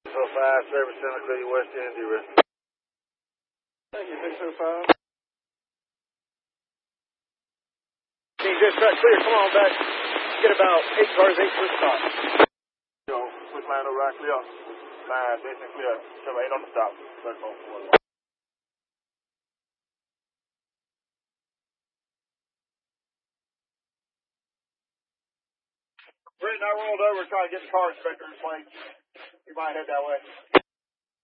5, service Santa Cruz, West End, zero. Thank you, 605. King Dispatch clear, come on back. Get about 8 cars, 8 foot stop. Yo, switch line over right clear. 9, station clear. 7, 8 on the stop. 34. Britton, I rolled over trying to get the car inspector in place. He might head that way.